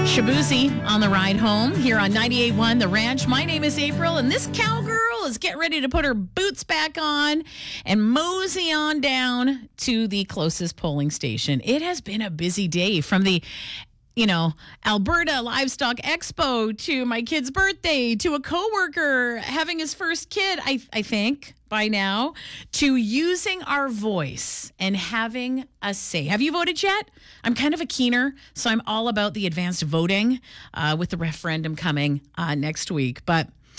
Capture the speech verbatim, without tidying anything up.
Shabuzi on the ride home here on ninety-eight point one The Ranch. My name is April, and this cowgirl is getting ready to put her boots back on and mosey on down to the closest polling station. It has been a busy day from the you know, Alberta Livestock Expo to my kid's birthday to a coworker having his first kid, I, I think, by now, to using our voice and having a say. Have you voted yet? I'm kind of a keener, so I'm all about the advanced voting uh, with the referendum coming uh, next week. But